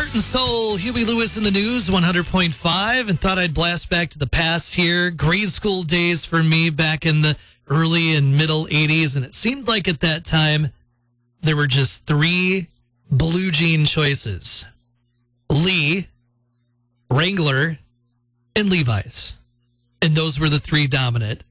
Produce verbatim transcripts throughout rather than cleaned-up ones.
Heart and Soul, Huey Lewis in the News, one hundred point five, and thought I'd blast back to the past here. Grade school days for me back in the early and middle eighties, and it seemed like at that time there were just three blue jean choices. Lee, Wrangler, and Levi's. And those were the three dominant.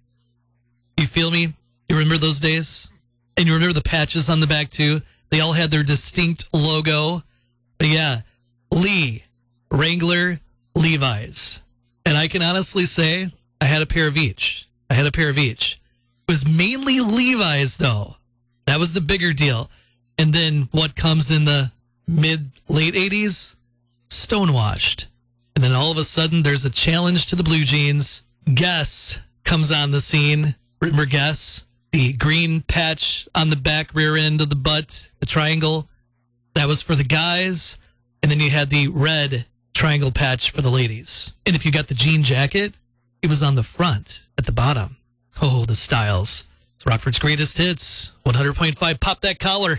You feel me? You remember those days? And you remember the patches on the back too? They all had their distinct logo. But yeah, Lee, Wrangler, Levi's. And I can honestly say I had a pair of each. I had a pair of each. It was mainly Levi's, though. That was the bigger deal. And then what comes in the mid, late eighties? Stonewashed. And then all of a sudden, there's a challenge to the blue jeans. Guess comes on the scene. Remember Guess? The green patch on the back rear end of the butt, the triangle. That was for the guys. And then you had the red triangle patch for the ladies. And if you got the jean jacket, it was on the front at the bottom. Oh, the styles. It's Rockford's greatest hits. one hundred point five, pop that collar.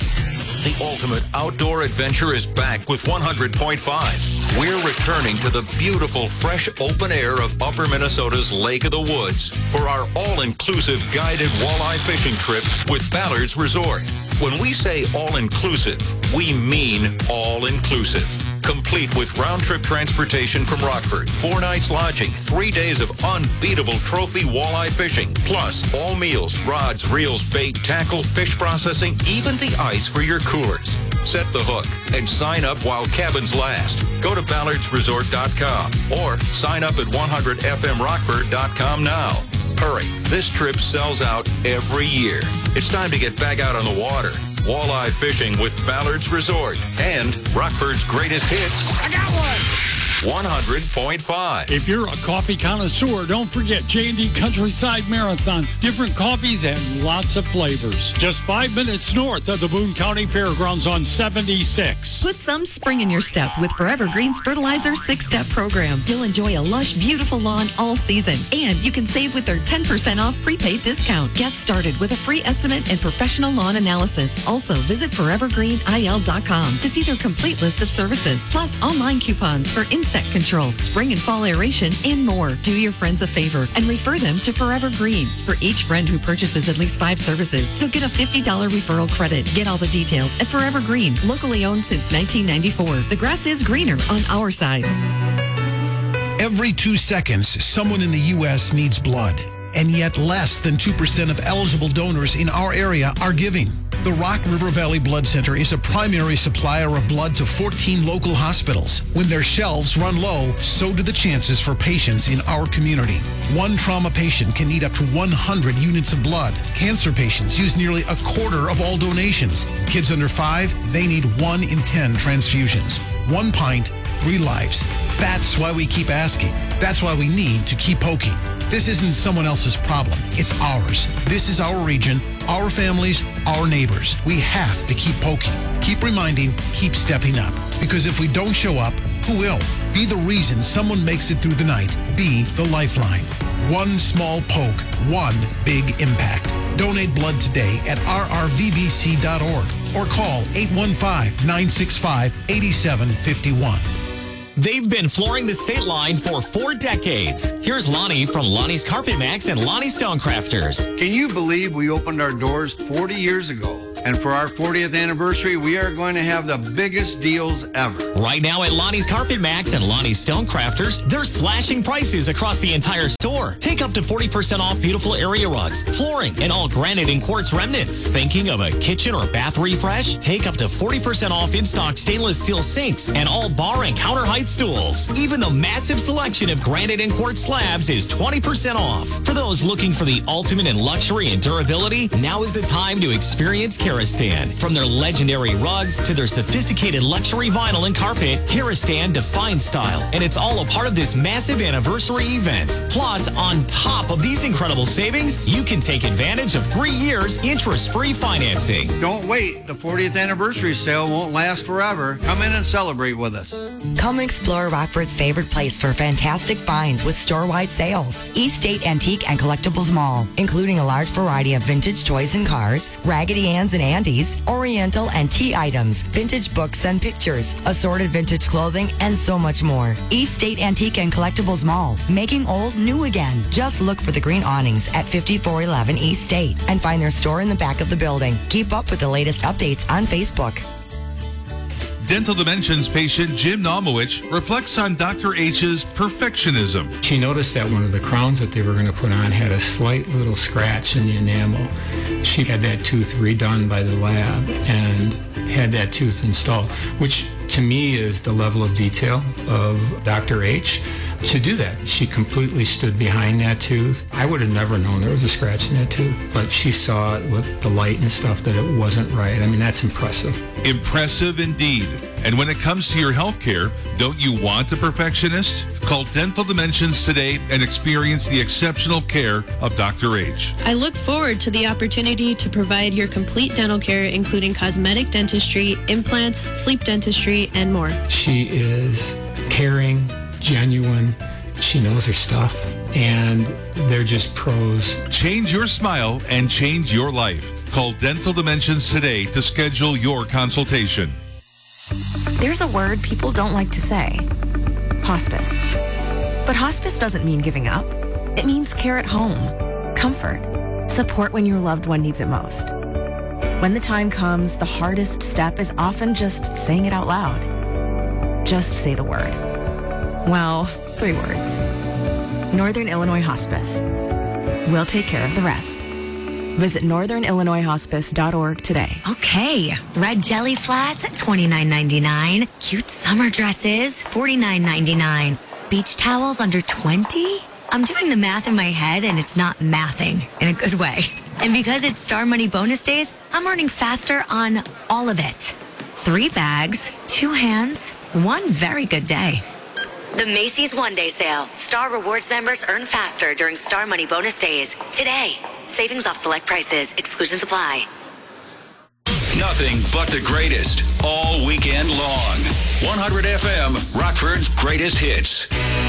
The ultimate outdoor adventure is back with one hundred point five. We're returning to the beautiful, fresh open air of Upper Minnesota's Lake of the Woods for our all-inclusive guided walleye fishing trip with Ballard's Resort. When we say all-inclusive, we mean all-inclusive. Complete with round-trip transportation from Rockford, four nights lodging, three days of unbeatable trophy walleye fishing, plus all meals, rods, reels, bait, tackle, fish processing, even the ice for your coolers. Set the hook and sign up while cabins last. Go to ballards resort dot com or sign up at one hundred f m rockford dot com now. Hurry, this trip sells out every year. It's time to get back out on the water. Walleye fishing with Ballard's Resort and Rockford's greatest hits. I got one! one hundred point five. If you're a coffee connoisseur, don't forget J and D Countryside Marathon. Different coffees and lots of flavors. Just five minutes north of the Boone County Fairgrounds on seventy-six. Put some spring in your step with Forever Green's Fertilizer six-Step Program. You'll enjoy a lush, beautiful lawn all season. And you can save with their ten percent off prepaid discount. Get started with a free estimate and professional lawn analysis. Also, visit forever green I L dot com to see their complete list of services, plus online coupons for insect control, spring and fall aeration, and more. Do your friends a favor and refer them to Forever Green. For each friend who purchases at least five services, they'll get a fifty dollars referral credit. Get all the details at Forever Green, locally owned since nineteen ninety-four. The grass is greener on our side. Every two seconds, someone in the U S needs blood, and yet less than two percent of eligible donors in our area are giving. The Rock River Valley Blood Center is a primary supplier of blood to fourteen local hospitals. When their shelves run low, so do the chances for patients in our community. One trauma patient can need up to one hundred units of blood. Cancer patients use nearly a quarter of all donations. Kids under five, they need one in ten transfusions. One pint, three lives. That's why we keep asking. That's why we need to keep poking. This isn't someone else's problem. It's ours. This is our region, our families, our neighbors. We have to keep poking, keep reminding, keep stepping up. Because if we don't show up, who will? Be the reason someone makes it through the night. Be the lifeline. One small poke, one big impact. Donate blood today at r r v b c dot org or call eight one five, nine six five, eight seven five one. They've been flooring the state line for four decades. Here's Lonnie from Lonnie's Carpet Max and Lonnie Stonecrafters. Can you believe we opened our doors forty years ago? And for our fortieth anniversary, we are going to have the biggest deals ever. Right now at Lonnie's Carpet Max and Lonnie's Stonecrafters, they're slashing prices across the entire store. Take up to forty percent off beautiful area rugs, flooring, and all granite and quartz remnants. Thinking of a kitchen or bath refresh? Take up to forty percent off in-stock stainless steel sinks and all bar and counter height stools. Even the massive selection of granite and quartz slabs is twenty percent off. For those looking for the ultimate in luxury and durability, now is the time to experience Karastan. From their legendary rugs to their sophisticated luxury vinyl and carpet, Karastan defines style, and it's all a part of this massive anniversary event. Plus, on top of these incredible savings, you can take advantage of three years interest-free financing. Don't wait. The fortieth anniversary sale won't last forever. Come in and celebrate with us. Come explore Rockford's favorite place for fantastic finds with store-wide sales. East State Antique and Collectibles Mall, including a large variety of vintage toys and cars, Raggedy Ann's and and Andes, Oriental and tea items, vintage books and pictures, assorted vintage clothing, and so much more. East State Antique and Collectibles Mall, making old new again. Just look for the green awnings at fifty-four eleven East State and find their store in the back of the building. Keep up with the latest updates on Facebook. Dental Dimensions patient Jim Nomowich reflects on Doctor H's perfectionism. She noticed that one of the crowns that they were going to put on had a slight little scratch in the enamel. She had that tooth redone by the lab and had that tooth installed, which to me is the level of detail of Doctor H. To do that, she completely stood behind that tooth. I would have never known there was a scratch in that tooth, but she saw it with the light and stuff that it wasn't right. I mean, that's impressive. Impressive indeed. And when it comes to your health care, don't you want a perfectionist? Call Dental Dimensions today and experience the exceptional care of Doctor H. I look forward to the opportunity to provide your complete dental care, including cosmetic dentistry, implants, sleep dentistry, and more. She is caring, genuine. She knows her stuff, and they're just pros. Change your smile and change your life. Call Dental Dimensions today to schedule your consultation. There's a word people don't like to say. Hospice. But hospice doesn't mean giving up. It means care at home, comfort, support when your loved one needs it most. When the time comes, the hardest step is often just saying it out loud. Just say the word. Well, three words. Northern Illinois Hospice. We'll take care of the rest. Visit northern illinois hospice dot org today. Okay, red jelly flats at twenty-nine ninety-nine. Cute summer dresses, forty-nine ninety-nine. Beach towels under twenty? I'm doing the math in my head and it's not mathing in a good way. And because it's Star Money bonus days, I'm earning faster on all of it. Three bags, two hands, one very good day. The Macy's One Day Sale. Star Rewards members earn faster during Star Money bonus days. Today. Savings off select prices. Exclusions apply. Nothing but the greatest all weekend long. one hundred F M, Rockford's greatest hits.